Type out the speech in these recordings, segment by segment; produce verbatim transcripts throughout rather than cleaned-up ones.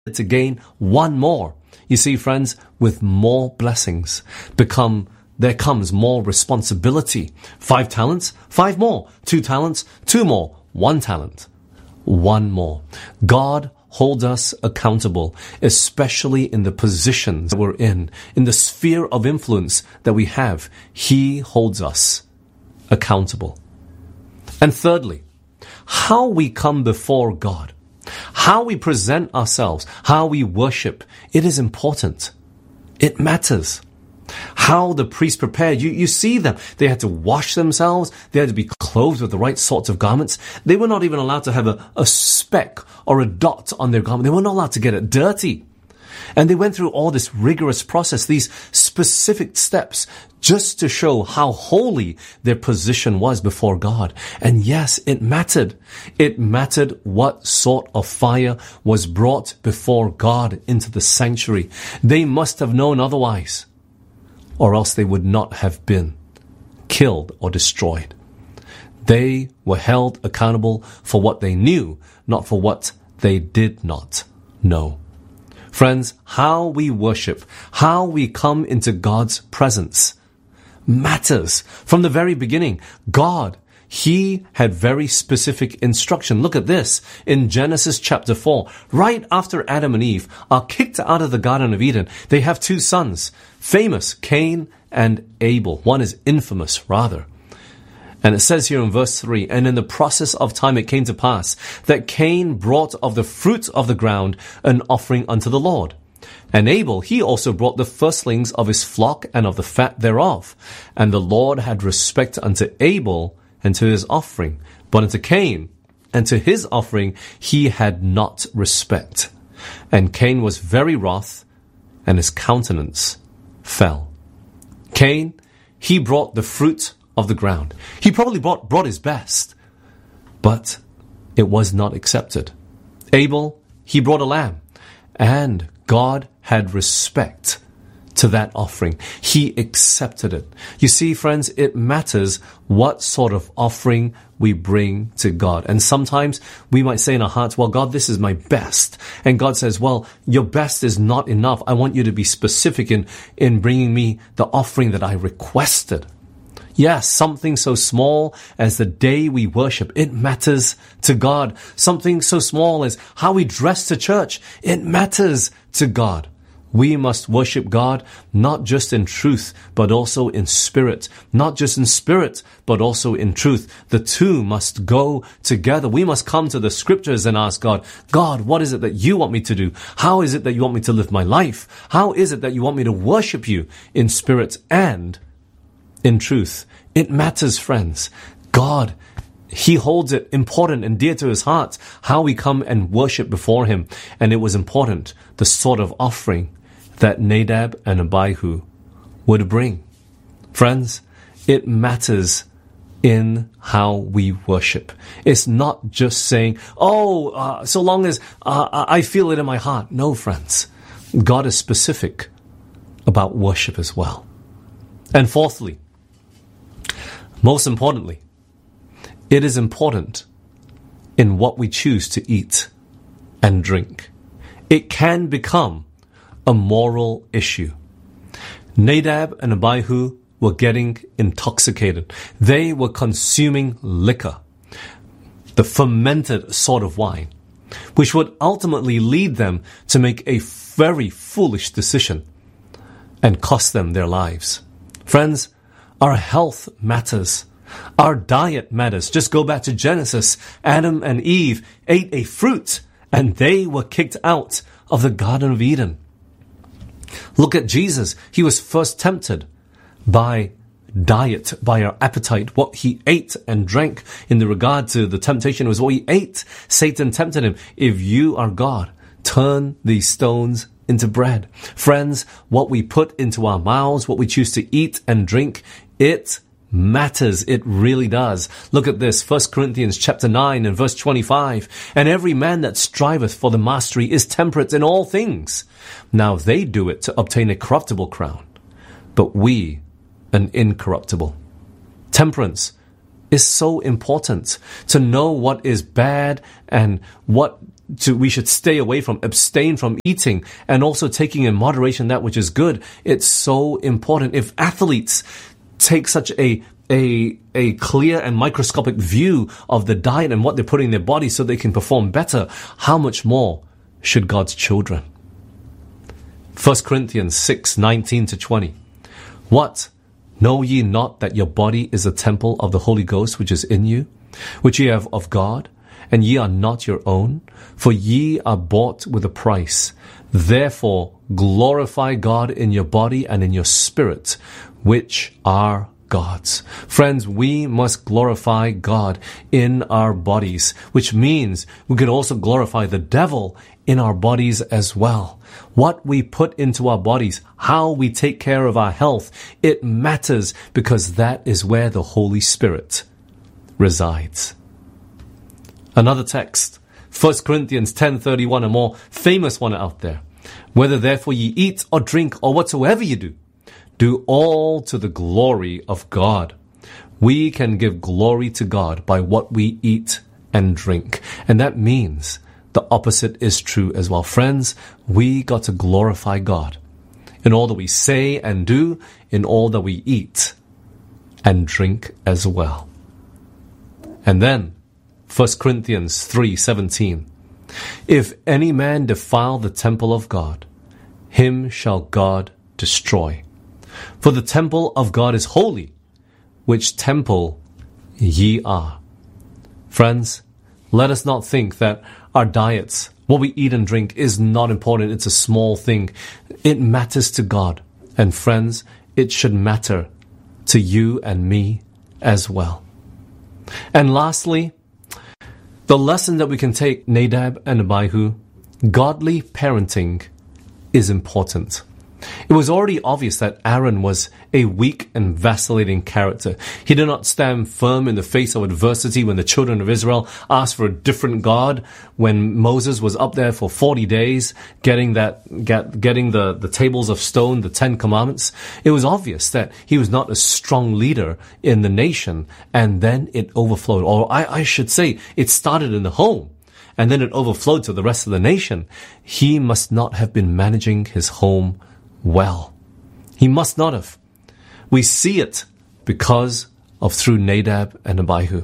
to gain one more. You see, friends, with more blessings become there comes more responsibility. Five talents, five more. Two talents, two more. One talent, one more. God holds us accountable, especially in the positions that we're in, in the sphere of influence that we have. He holds us accountable. And thirdly, how we come before God, how we present ourselves, how we worship, it is important. It matters. How the priests prepared, you, you see them. They had to wash themselves. They had to be clothed with the right sorts of garments. They were not even allowed to have a, a speck or a dot on their garment. They were not allowed to get it dirty. And they went through all this rigorous process, these specific steps, just to show how holy their position was before God. And yes, it mattered. It mattered what sort of fire was brought before God into the sanctuary. They must have known otherwise, or else they would not have been killed or destroyed. They were held accountable for what they knew, not for what they did not know. Friends, how we worship, how we come into God's presence matters. From the very beginning, God, He had very specific instruction. Look at this in Genesis chapter four. Right after Adam and Eve are kicked out of the Garden of Eden, they have two sons, famous, Cain and Abel. One is infamous, rather. And it says here in verse three, and in the process of time it came to pass that Cain brought of the fruit of the ground an offering unto the Lord. And Abel, he also brought the firstlings of his flock and of the fat thereof. And the Lord had respect unto Abel and to his offering, but unto Cain and to his offering he had not respect. And Cain was very wroth, and his countenance fell. Cain, he brought the fruit of the ground. He probably brought, brought his best, but it was not accepted. Abel, he brought a lamb, and God had respect to that offering. He accepted it. You see, friends, it matters what sort of offering we bring to God. And sometimes we might say in our hearts, well, God, this is my best. And God says, well, your best is not enough. I want you to be specific in, in bringing me the offering that I requested. Yes, something so small as the day we worship, it matters to God. Something so small as how we dress to church, it matters to God. We must worship God not just in truth, but also in spirit. Not just in spirit, but also in truth. The two must go together. We must come to the scriptures and ask God, God, what is it that you want me to do? How is it that you want me to live my life? How is it that you want me to worship you in spirit and in truth? It matters, friends. God, He holds it important and dear to His heart, how we come and worship before Him. And it was important, the sort of offering that Nadab and Abihu would bring. Friends, it matters in how we worship. It's not just saying, oh, uh, so long as uh, I feel it in my heart. No, friends. God is specific about worship as well. And fourthly, most importantly, it is important in what we choose to eat and drink. It can become a moral issue. Nadab and Abihu were getting intoxicated. They were consuming liquor, the fermented sort of wine, which would ultimately lead them to make a very foolish decision and cost them their lives. Friends, our health matters. Our diet matters. Just go back to Genesis. Adam and Eve ate a fruit and they were kicked out of the Garden of Eden. Look at Jesus. He was first tempted by diet, by our appetite. What he ate and drank in the regard to the temptation was what he ate. Satan tempted him. If you are God, turn these stones into bread. Friends, what we put into our mouths, what we choose to eat and drink, it matters. It really does. Look at this, First Corinthians chapter nine and verse twenty-five. And every man that striveth for the mastery is temperate in all things. Now they do it to obtain a corruptible crown, but we an incorruptible. Temperance is so important, to know what is bad and what to, we should stay away from, abstain from eating, and also taking in moderation that which is good. It's so important. If athletes take such a A, a clear and microscopic view of the diet and what they're putting in their body so they can perform better, how much more should God's children? First Corinthians six, nineteen to twenty. What? Know ye not that your body is a temple of the Holy Ghost which is in you, which ye have of God, and ye are not your own? For ye are bought with a price. Therefore glorify God in your body and in your spirit, which are God's. Friends, we must glorify God in our bodies, which means we can also glorify the devil in our bodies as well. What we put into our bodies, how we take care of our health, it matters, because that is where the Holy Spirit resides. Another text, First Corinthians ten thirty-one, a more famous one out there. Whether therefore ye eat or drink or whatsoever ye do, do all to the glory of God. We can give glory to God by what we eat and drink. And that means the opposite is true as well. Friends, we got to glorify God in all that we say and do, in all that we eat and drink as well. And then, First Corinthians three seventeen. If any man defile the temple of God, him shall God destroy. For the temple of God is holy, which temple ye are. Friends, let us not think that our diets, what we eat and drink, is not important. It's a small thing. It matters to God. And friends, it should matter to you and me as well. And lastly, the lesson that we can take, Nadab and Abihu, godly parenting is important. It was already obvious that Aaron was a weak and vacillating character. He did not stand firm in the face of adversity when the children of Israel asked for a different God, when Moses was up there for forty days getting that get, getting the, the tables of stone, the Ten Commandments. It was obvious that he was not a strong leader in the nation, and then it overflowed. Or I, I should say, it started in the home, and then it overflowed to the rest of the nation. He must not have been managing his home well. He must not have. We see it because of through Nadab and Abihu.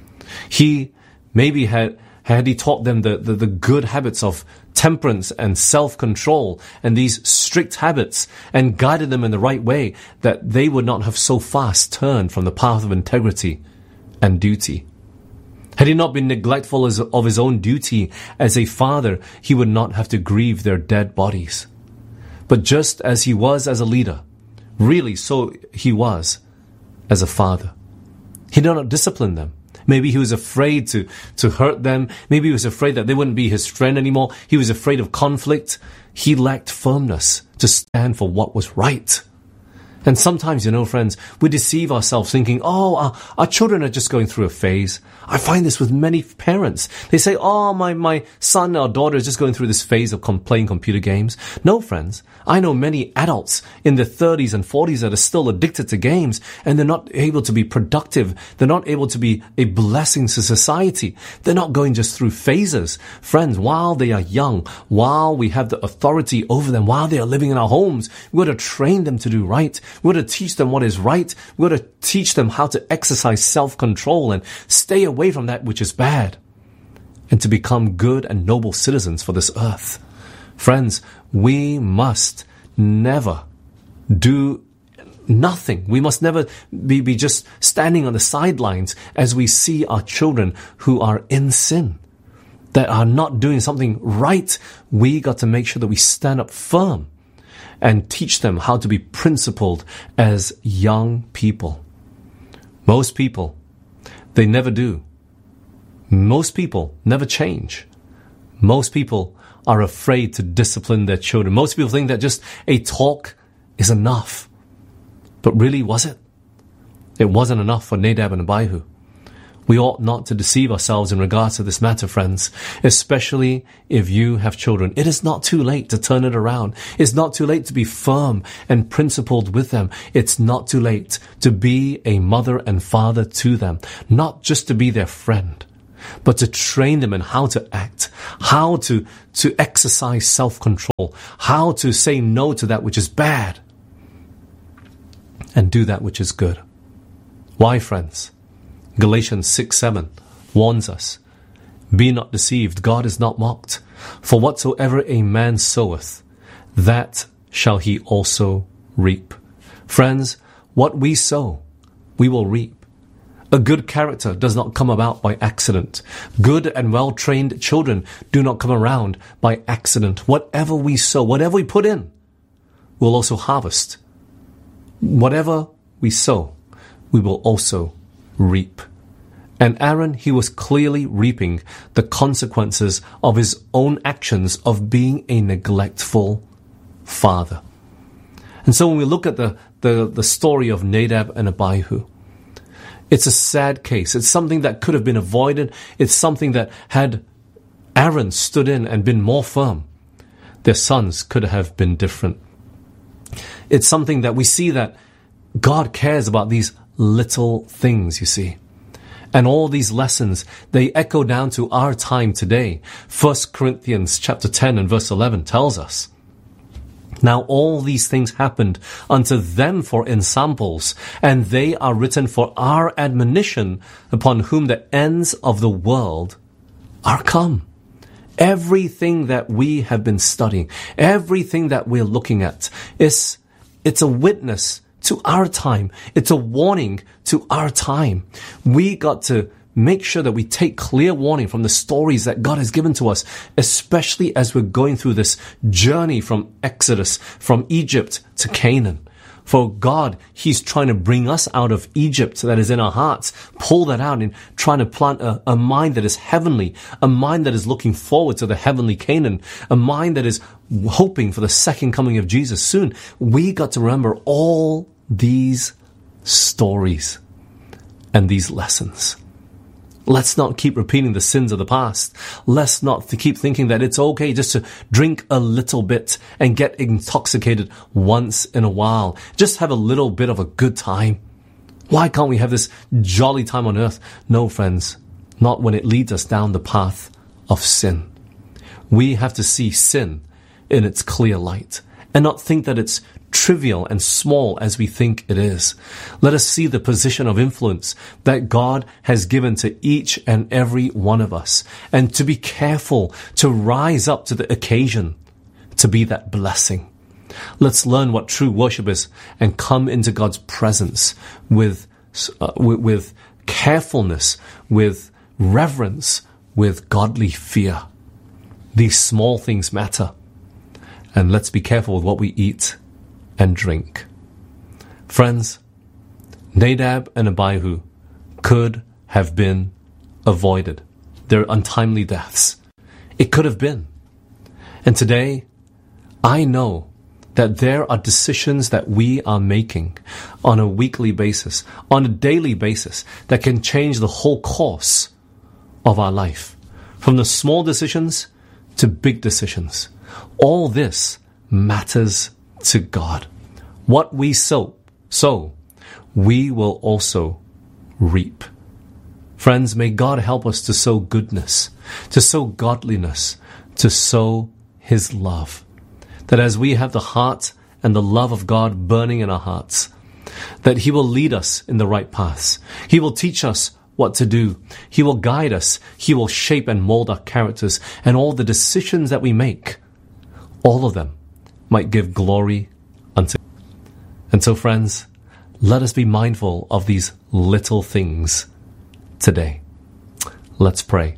He maybe had, had he taught them the, the, the good habits of temperance and self-control and these strict habits, and guided them in the right way, that they would not have so fast turned from the path of integrity and duty. Had he not been neglectful as, of his own duty as a father, he would not have to grieve their dead bodies. But just as he was as a leader, really so he was as a father. He did not discipline them. Maybe he was afraid to, to hurt them. Maybe he was afraid that they wouldn't be his friend anymore. He was afraid of conflict. He lacked firmness to stand for what was right. And sometimes, you know, friends, we deceive ourselves thinking, oh, our, our children are just going through a phase. I find this with many parents. They say, oh, my, my son or daughter is just going through this phase of com- playing computer games. No, friends. I know many adults in their thirties and forties that are still addicted to games, and they're not able to be productive. They're not able to be a blessing to society. They're not going just through phases. Friends, while they are young, while we have the authority over them, while they are living in our homes, we've got to train them to do right. We've got to teach them what is right. We've got to teach them how to exercise self-control and stay away from that which is bad, and to become good and noble citizens for this earth. Friends, we must never do nothing. We must never be, be just standing on the sidelines as we see our children who are in sin, that are not doing something right. We got to make sure that we stand up firm and teach them how to be principled as young people. Most people, they never do. Most people never change. Most people are afraid to discipline their children. Most people think that just a talk is enough. But really, was it? It wasn't enough for Nadab and Abihu. We ought not to deceive ourselves in regards to this matter, friends, especially if you have children. It is not too late to turn it around. It's not too late to be firm and principled with them. It's not too late to be a mother and father to them, not just to be their friend, but to train them in how to act, how to, to exercise self-control, how to say no to that which is bad, and do that which is good. Why, friends? Galatians six seven warns us, be not deceived, God is not mocked. For whatsoever a man soweth, that shall he also reap. Friends, what we sow, we will reap. A good character does not come about by accident. Good and well-trained children do not come around by accident. Whatever we sow, whatever we put in, we'll also harvest. Whatever we sow, we will also reap. And Aaron, he was clearly reaping the consequences of his own actions of being a neglectful father. And so when we look at the, the, the story of Nadab and Abihu, it's a sad case. It's something that could have been avoided. It's something that had Aaron stood in and been more firm, their sons could have been different. It's something that we see that God cares about these little things, you see. And all these lessons, they echo down to our time today. First Corinthians chapter ten and verse eleven tells us, now all these things happened unto them for ensamples, and they are written for our admonition, upon whom the ends of the world are come. Everything that we have been studying, everything that we're looking at, is it's a witness to our time. It's a warning to our time. We got to make sure that we take clear warning from the stories that God has given to us, especially as we're going through this journey from Exodus, from Egypt to Canaan. For God, He's trying to bring us out of Egypt that is in our hearts, pull that out and trying to plant a, a mind that is heavenly, a mind that is looking forward to the heavenly Canaan, a mind that is hoping for the second coming of Jesus soon. We got to remember all these stories and these lessons. Let's not keep repeating the sins of the past. Let's not keep thinking that it's okay just to drink a little bit and get intoxicated once in a while. Just have a little bit of a good time. Why can't we have this jolly time on earth? No, friends, not when it leads us down the path of sin. We have to see sin in its clear light and not think that it's trivial and small as we think it is. Let us see the position of influence that God has given to each and every one of us, and to be careful to rise up to the occasion to be that blessing. Let's learn what true worship is and come into God's presence with, uh, with, with carefulness, with reverence, with godly fear. These small things matter. And let's be careful with what we eat and drink. Friends, Nadab and Abihu could have been avoided. Their untimely deaths. It could have been. And today, I know that there are decisions that we are making on a weekly basis, on a daily basis, that can change the whole course of our life. From the small decisions to big decisions. All this matters to God. What we sow, sow, we will also reap. Friends, may God help us to sow goodness, to sow godliness, to sow His love. That as we have the heart and the love of God burning in our hearts, that He will lead us in the right paths. He will teach us what to do. He will guide us. He will shape and mold our characters, and all the decisions that we make, all of them might give glory unto Him. And so, friends, let us be mindful of these little things today. Let's pray.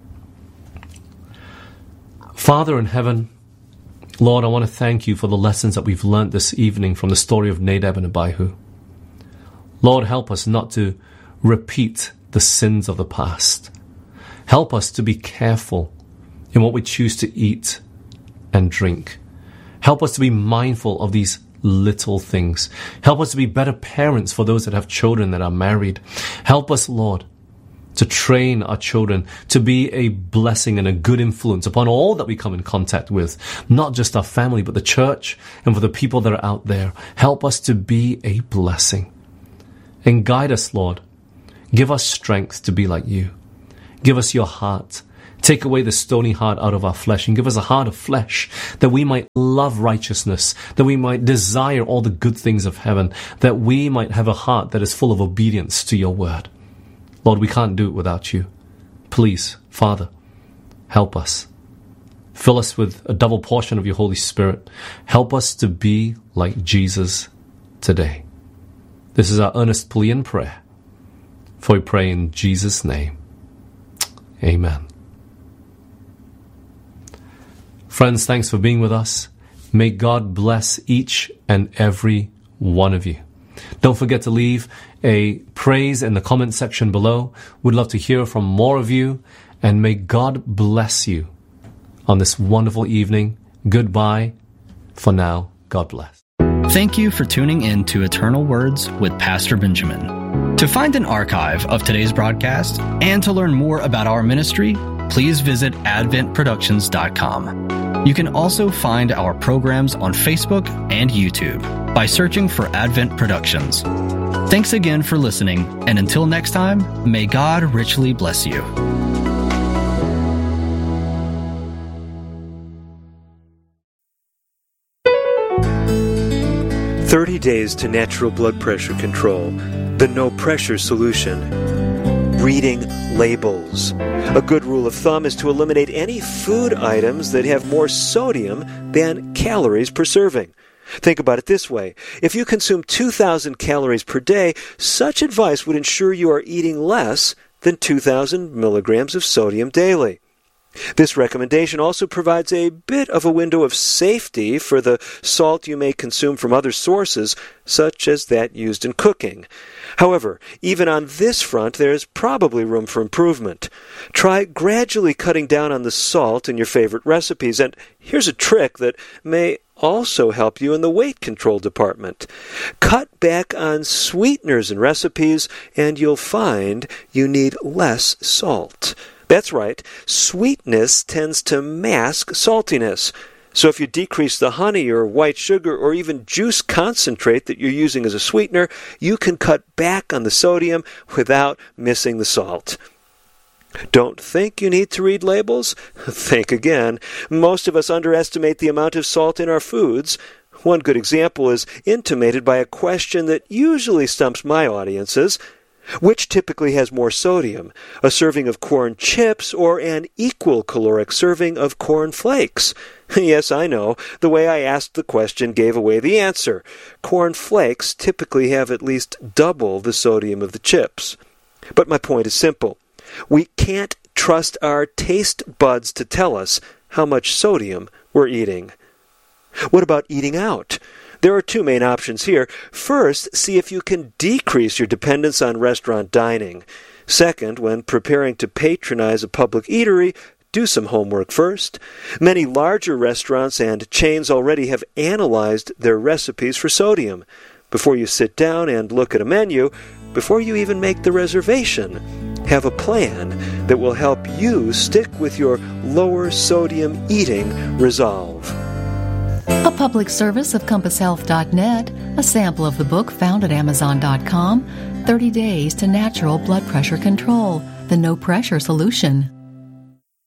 Father in heaven, Lord, I want to thank You for the lessons that we've learned this evening from the story of Nadab and Abihu. Lord, help us not to repeat the sins of the past. Help us to be careful in what we choose to eat and drink. Help us to be mindful of these little things. Help us to be better parents for those that have children that are married. Help us, Lord, to train our children to be a blessing and a good influence upon all that we come in contact with, not just our family, but the church and for the people that are out there. Help us to be a blessing. And guide us, Lord. Give us strength to be like You. Give us your heart. Take away the stony heart out of our flesh and give us a heart of flesh, that we might love righteousness, that we might desire all the good things of heaven, that we might have a heart that is full of obedience to your word. Lord, we can't do it without you. Please, Father, help us. Fill us with a double portion of your Holy Spirit. Help us to be like Jesus today. This is our earnest plea and prayer. For we pray in Jesus' name. Amen. Friends, thanks for being with us. May God bless each and every one of you. Don't forget to leave a praise in the comment section below. We'd love to hear from more of you. And may God bless you on this wonderful evening. Goodbye. For now, God bless. Thank you for tuning in to Eternal Words with Pastor Benjamin. To find an archive of today's broadcast and to learn more about our ministry, please visit advent productions dot com. You can also find our programs on Facebook and YouTube by searching for Advent Productions. Thanks again for listening, and until next time, may God richly bless you. thirty days to natural blood pressure control. The no pressure solution. Reading labels. A good rule of thumb is to eliminate any food items that have more sodium than calories per serving. Think about it this way. If you consume two thousand calories per day, such advice would ensure you are eating less than two thousand milligrams of sodium daily. This recommendation also provides a bit of a window of safety for the salt you may consume from other sources, such as that used in cooking. However, even on this front, there is probably room for improvement. Try gradually cutting down on the salt in your favorite recipes, and here's a trick that may also help you in the weight control department. Cut back on sweeteners in recipes, and you'll find you need less salt. That's right, sweetness tends to mask saltiness. So if you decrease the honey or white sugar or even juice concentrate that you're using as a sweetener, you can cut back on the sodium without missing the salt. Don't think you need to read labels? Think again. Most of us underestimate the amount of salt in our foods. One good example is intimated by a question that usually stumps my audiences. Which typically has more sodium, a serving of corn chips or an equal caloric serving of corn flakes? Yes, I know. The way I asked the question gave away the answer. Corn flakes typically have at least double the sodium of the chips. But my point is simple. We can't trust our taste buds to tell us how much sodium we're eating. What about eating out? There are two main options here. First, see if you can decrease your dependence on restaurant dining. Second, when preparing to patronize a public eatery, do some homework first. Many larger restaurants and chains already have analyzed their recipes for sodium. Before you sit down and look at a menu, before you even make the reservation, have a plan that will help you stick with your lower sodium eating resolve. A public service of compass health dot net, a sample of the book found at amazon dot com, thirty days to Natural Blood Pressure Control, the No Pressure Solution.